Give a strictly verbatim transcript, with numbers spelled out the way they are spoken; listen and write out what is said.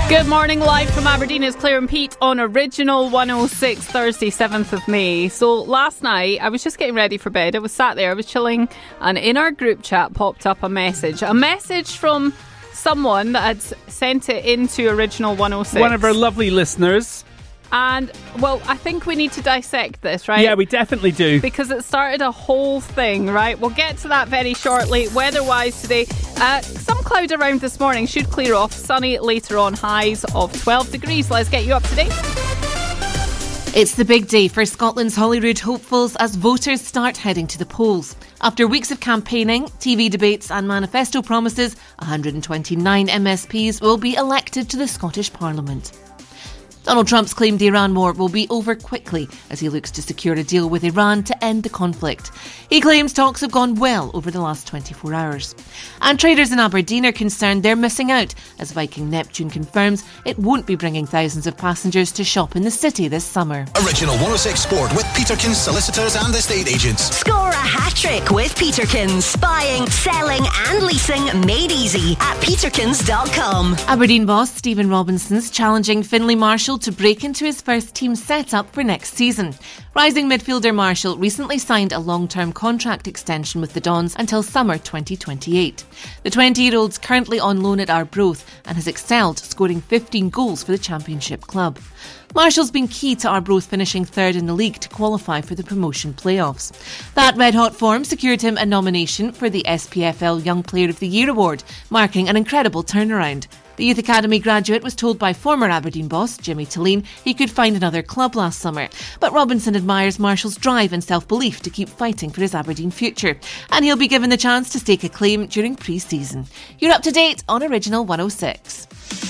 Good morning, live from Aberdeen is Claire and Pete on Original one oh six, Thursday seventh of May. So last night I was just getting ready for bed. I was sat there, I was chilling, and in our group chat popped up a message. A message from someone that had sent it into Original one oh six. One of our lovely listeners. And, well, I think we need to dissect this, right? Yeah, we definitely do. Because it started a whole thing, right? We'll get to that very shortly. Weather-wise today, uh, some cloud around this morning, should clear off. Sunny later on, highs of twelve degrees. Let's get you up to date. It's the big day for Scotland's Holyrood hopefuls as voters start heading to the polls. After weeks of campaigning, T V debates and manifesto promises, one hundred twenty-nine M S Ps will be elected to the Scottish Parliament. Donald Trump's claimed Iran war will be over quickly as he looks to secure a deal with Iran to end the conflict. He claims talks have gone well over the last twenty-four hours. And traders in Aberdeen are concerned they're missing out as Viking Neptune confirms it won't be bringing thousands of passengers to shop in the city this summer. Original one oh six Sport with Peterkins Solicitors and Estate Agents. Score a hat-trick with Peterkins. Buying, selling and leasing made easy at peterkins dot com. Aberdeen boss Stephen Robinson's challenging Finlay Marshall to break into his first team setup for next season. Rising midfielder Marshall recently signed a long-term contract extension with the Dons until summer twenty twenty-eight. The twenty-year-old's currently on loan at Arbroath and has excelled, scoring fifteen goals for the Championship club. Marshall's been key to Arbroath finishing third in the league to qualify for the promotion playoffs. That red-hot form secured him a nomination for the S P F L Young Player of the Year award, marking an incredible turnaround. The Youth Academy graduate was told by former Aberdeen boss Jimmy Tulline he could find another club last summer. But Robinson admires Marshall's drive and self-belief to keep fighting for his Aberdeen future. And he'll be given the chance to stake a claim during pre-season. You're up to date on Original one oh six.